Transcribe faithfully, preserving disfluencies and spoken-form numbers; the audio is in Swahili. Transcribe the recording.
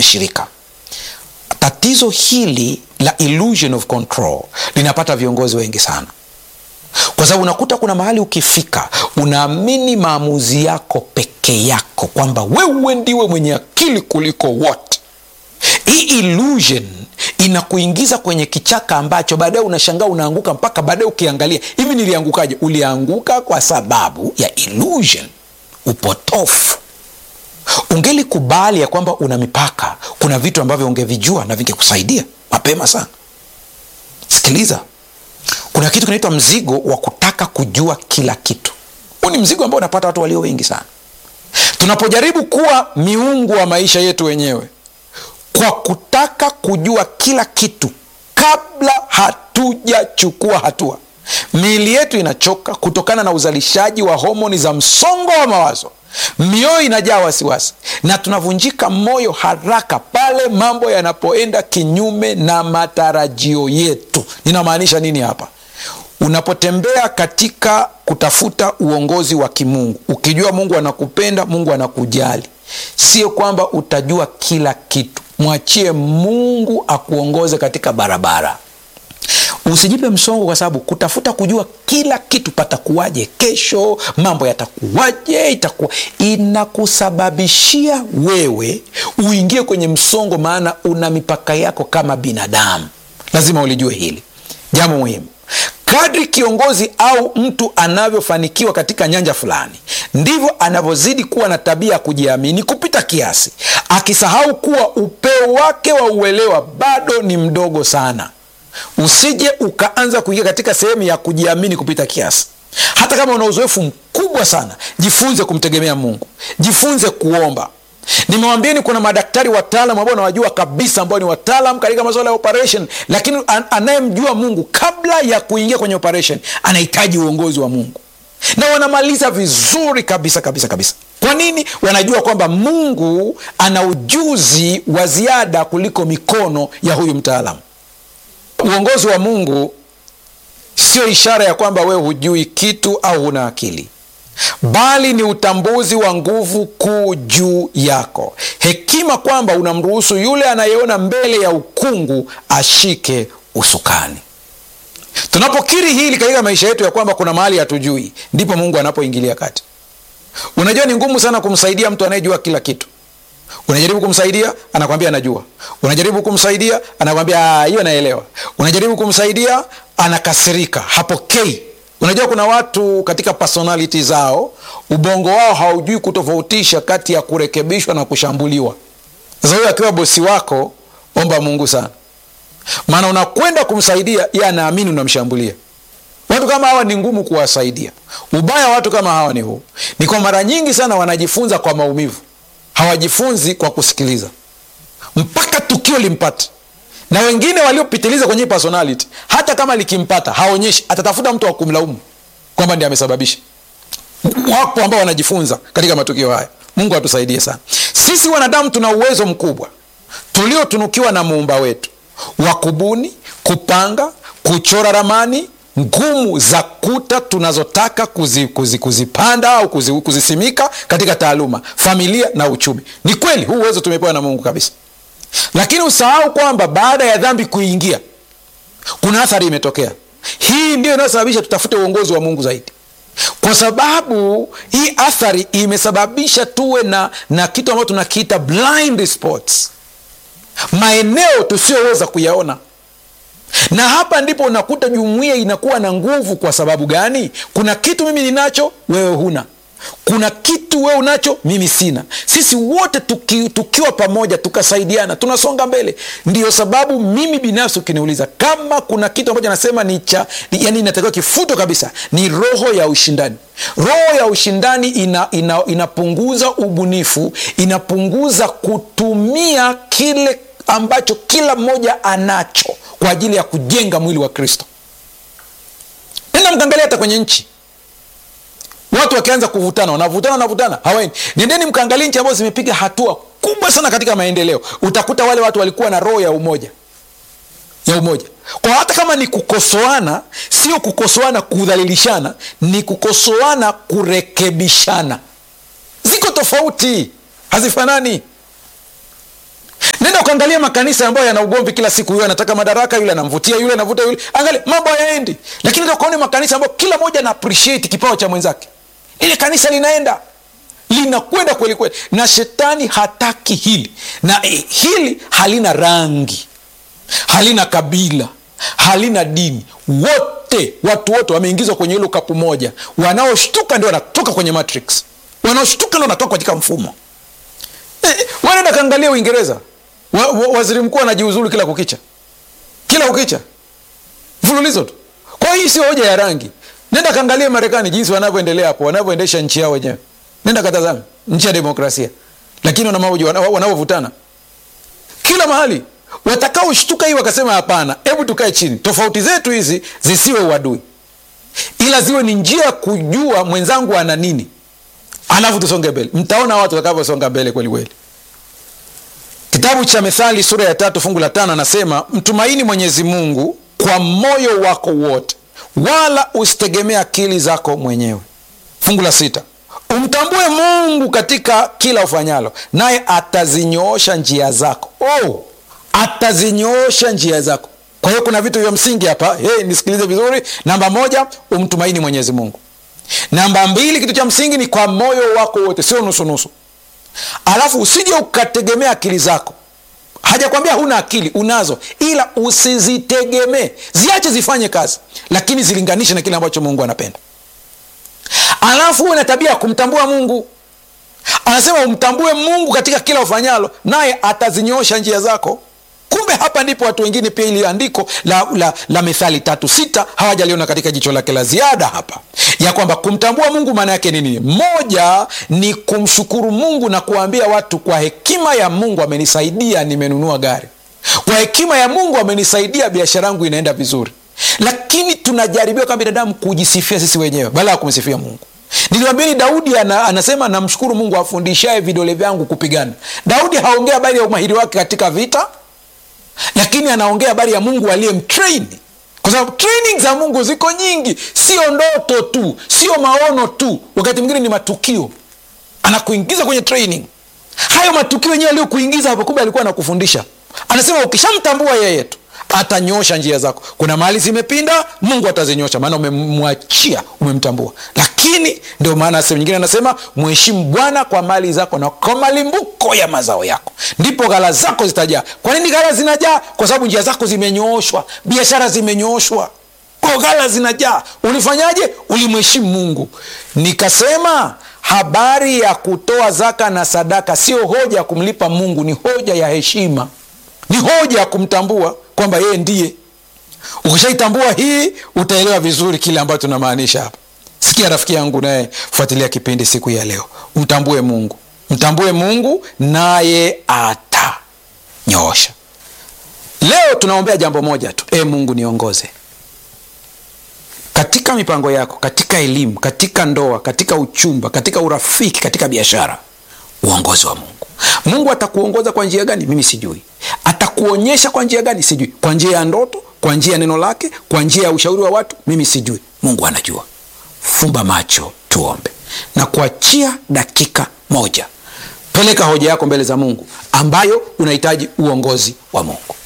mashirika. Tatizo hili la illusion of control linapata viongozi wengi sana, kwa sababu unakuta kuna mahali ukifika unaamini maamuzi yako peke yako, kwamba wewe ndiwe mwenye akili kuliko wote. Hii illusion inakuingiza kwenye kichaka ambacho baadaye unashangaa unaanguka, mpaka baadaye ukiangalia, hivi niliangukaje? Ulianguka kwa sababu ya illusion, upotofu. Ungelikubali ya kwamba una mipaka, kuna vitu ambavyo ungevijua na vingekusaidia mapema sana. Sikiliza, kuna kitu kinaitwa mzigo wa kutaka kujua kila kitu. Huu ni mzigo ambao unapata watu walio wengi sana. Tunapojaribu kuwa miungu wa maisha yetu wenyewe kwa kutaka kujua kila kitu kabla hatujachukua hatua, miili yetu inachoka kutokana na uzalishaji wa homoni za msongo wa mawazo. Mioyo inajaa wasiwasi na tunavunjika moyo haraka pale mambo yanapoenda kinyume na matarajio yetu. Ninamaanisha nini hapa? Unapotembea katika kutafuta uongozi wa kimungu, ukijua Mungu anakupenda, Mungu anakujali, sio kwamba utajua kila kitu. Mwachie Mungu akuongoze katika barabara. Usijipe msongo, kwa sababu kutafuta kujua kila kitu, patakuwaje kesho, mambo yatakuwaje, itakuwa, inakusababishia wewe uingie kwenye msongo, maana una mipaka yako kama binadamu. Lazima ulijue hili jambo muhimu. Kadri kiongozi au mtu anavyofanikiwa katika nyanja fulani, ndivyo anavyozidi kuwa na tabia ya kujiamini kupita kiasi, akisahau kuwa upeo wake wa uelewa bado ni mdogo sana. Usije ukaanza kuingia katika sehemu ya kujiamini kupita kiasi. Hata kama una uzoefu mkubwa sana, jifunze kumtegemea Mungu, jifunze kuomba. Nimewambieni kuna madaktari wataalamu ambao nawajua kabisa, ambao ni wataalamu katika masuala ya operation, lakini an- anayemjua Mungu kabla ya kuingia kwenye operation anahitaji uongozi wa Mungu, na wanamaliza vizuri kabisa kabisa kabisa. Kwa nini? Wanajua kwamba Mungu ana ujuzi wa ziada kuliko mikono ya huyu mtaalamu. Uongozi wa Mungu sio ishara ya kwamba wewe hujui kitu au huna akili, bali ni utambuzi wa nguvu kuu juu yako. Hekima kwamba unamruhusu yule anayeona mbele ya ukungu ashike usukani. Tunapokiri hili katika maisha yetu ya kwamba kuna mahali hatujui, ndipo Mungu anapoingilia kati. Unajua ni ngumu sana kumsaidia mtu anayejua kila kitu. Unajaribu kumsaidia, anakwambia anajua. Unajaribu kumsaidia, anakwambia hiyo naelewa. Unajaribu kumsaidia, anakasirika, hapokei. Unajua kuna watu katika personality zao, ubongo wao haujui kutofautisha kati ya kurekebishwa na kushambuliwa. Sasa huyo akiwa bosi wako, omba Mungu sana, maana unakwenda kumsaidia, yeye anaamini unamshambulia. Watu kama hawa ni ngumu kuwasaidia. Ubaya watu kama hawa ni huu, ni kwa mara nyingi sana wanajifunza kwa maumivu, hawajifunzi kwa kusikiliza mpaka tukio limpate. Na wengine waliopitiliza kwenye personality, hata kama likimpata haonyeshi, atatafuta mtu wa kumlaumu kwamba ndiye amesababisha. Wapo ambao wanajifunza katika matukio haya. Mungu atusaidie sana. Sisi wanadamu tuna uwezo mkubwa tuliotunukiwa na Muumba wetu wa kubuni, kupanga, kuchora ramani ngumu za kuta tunazotaka kuzi, kuzi, kuzipanda au kuzi, kuzisimika katika taaluma, familia na uchumi. Ni kweli huu uwezo tumepewa na Mungu kabisa. Lakini usahau kwamba baada ya dhambi kuingia, kuna athari imetokea. Hii ndio inayosababisha tutafute uongozi wa Mungu zaidi, kwa sababu hii athari imesababisha tuwe na, na kitu ambacho tunakiita blind spots, maeneo tusiyoweza kuyaona. Na hapa ndipo unakuta jumuiya inakuwa na nguvu. Kwa sababu gani? Kuna kitu mimi ninacho, wewe huna. Kuna kitu wewe unacho, mimi sina. Sisi wote tuki, tukiwa pamoja, tukasaidiana, tunasonga mbele. Ndiyo sababu mimi binafsi ukiniuliza kama kuna kitu ambacho nasema ni cha, yani inatakiwa kifuto kabisa, ni roho ya ushindani. Roho ya ushindani ina, ina, inapunguza ubunifu, inapunguza kutumia kile ambacho kila mmoja anacho kwa ajili ya kujenga mwili wa Kristo. Nenda mkaangalia hata kwenye nchi, watu wakianza kuvutana, wanavutana wanavutana, hawaendi. Nendeni mkaangalia nchi ambazo zimepiga hatua kubwa sana katika maendeleo, utakuta wale watu walikuwa na roho ya umoja, ya umoja. Kwa hata kama ni kukosoana, sio kukosoana kudhalilishana, ni kukosoana kurekebishana. Ziko tofauti, hazifanani. kaangalia makanisa ambayo yana ugomvi kila siku, yule anataka madaraka, yule anamvutia yule, anavuta yule, angalia mambo hayaendi. Lakini ndio kaone makanisa ambayo kila mmoja ana appreciate kipawa cha mwenzake, ile kanisa linaenda linakwenda kweli kweli. Na shetani hataki hili, na eh, hili halina rangi, halina kabila, halina dini. Wote, watu wote wameingizwa kwenye hilo kapu moja. Wanaoshtuka ndio wanatoka kwenye matrix, wanaoshtuka ndio wanatoka katika mfumo. Eh, wanaenda kaangalia Uingereza, wa, wa, waziri mkuu anajiuzulu kila kukicha, kila kukicha mfululizo tu. Kwa hiyo sio hoja ya rangi. Nenda kaangalia Marekani jinsi wanavyoendelea hapo, wanavyoendesha nchi yao wenyewe. Nenda katazama nchi ya demokrasia, lakini wana mambo wanaovutana kila mahali. Watakao shtuka hii wakasema hapana, hebu tukae chini, tofauti zetu hizi zisiwe uadui, ila ziwe ni njia kujua mwenzangu ana nini, alafu tusonge mbele. Mtaona watu watakavyosonga mbele kweli kweli. Kitabu cha Methali sura ya tatu fungu la tano anasema, mtumaini Mwenyezi Mungu kwa moyo wako wote, wala usitegemea akili zako mwenyewe. Fungu la sita, umtambue Mungu katika kila ufanyalo, naye atazinyoosha njia zako. Oh, atazinyoosha njia zako. Kwa hiyo kuna vitu vya msingi hapa. Hey, nisikilize vizuri. Namba moja, umtumaini Mwenyezi Mungu. Namba mbili, kitu cha msingi ni kwa moyo wako wote, sio nusu nusu. Alafu usije ukategemea akili zako. Hajakwambia huna akili, unazo, ila usizitegemee. Ziache zifanye kazi, lakini zilinganishe na kile ambacho Mungu anapenda. Alafu una tabia ya kumtambua Mungu. Anasema umtambue Mungu katika kila ufanyalo, naye atazinyoosha njia zako. Kumbe hapa ndipo watu wengine pia ili andiko la, la, la Methali tatu sita hawajaliona katika jicho lake la ziada hapa, ya kwamba kumtambua Mungu maana yake nini? Moja ni kumshukuru Mungu na kuambia watu, kwa hekima ya Mungu amenisaidia nimenunua gari, kwa hekima ya Mungu amenisaidia biashara yangu inaenda vizuri. Lakini tunajaribiwa kama binadamu kujisifia sisi wenyewe badala ya kumsifia Mungu. Niliwaambieni Daudi ana, anasema namshukuru Mungu afundishaye vidole vyangu kupigana. Daudi haongea habari ya umahiri wake katika vita, lakini anaongea habari ya Mungu aliyemtrain. Kwa sababu training za Mungu ziko nyingi, sio ndoto tu, sio maono tu, wakati mwingine ni matukio. Anakuingiza kwenye training. Hayo matukio yenyewe aliyokuingiza hapo, kumbe alikuwa anakufundisha. Anasema ukishamtambua yeye tu, atanyosha njia zako. Kuna mahali zimepinda, Mungu atazinyosha, maana umemwachia, umemtambua. Lakini ndio maana sehemu nyingine anasema mheshimu Bwana kwa mali zako na kwa malimbuko ya mazao yako, ndipo ghala zako zitajaa. Kwa nini ghala zinajaa? Kwa sababu njia zako zimenyooshwa, biashara zimenyooshwa, kwa ghala zinajaa. Ulifanyaje? Ulimheshimu Mungu. Nikasema habari ya kutoa zaka na sadaka sio hoja ya kumlipa Mungu, ni hoja ya heshima, ni hoja ya kumtambua kwamba yeye ndiye. Ukishaitambua hii, utaelewa vizuri kile ambacho tunamaanisha hapa. Sikia rafiki yangu naye fuatilia kipindi siku ya leo. Mtambue Mungu. Mtambue Mungu naye atanyoosha. Leo tunaombea jambo moja tu. E Mungu, niongoze katika mipango yako, katika elimu, katika ndoa, katika uchumba, katika urafiki, katika biashara. Uongozi wa Mungu. Mungu atakuongoza kwa njia gani? Mimi sijui. Atakuonyesha kwa njia gani? Sijui. Kwa njia ya ndoto, kwa njia ya neno lake, kwa njia ya ushauri wa watu? Mimi sijui. Mungu anajua. Fumba macho tuombe, na kuachia dakika moja. Peleka hoja yako mbele za Mungu ambayo unahitaji uongozi wa Mungu.